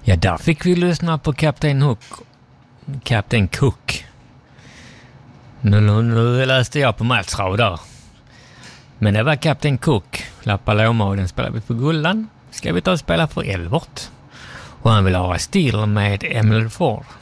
Ja, där fick vi lyssna på Captain Cook. Nu läste jag på matchrav där. Men det var Captain Cook. La Paloma, och den spelade vi på Gullan. Ska vi ta och spela för Elvert. Och han vill ha stil med Emil Ford.